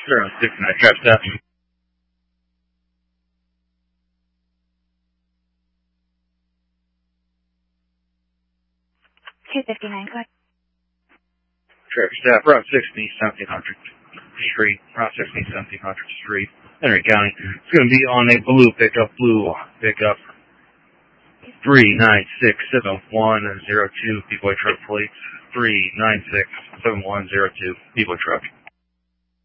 069 trap step. Trap step, Route 60, 1700 Street, Route 60, 1700 Street, Henry County. It's going to be on a blue pickup 3967102, Peabody Truck Plates, 3967102, Peabody Truck.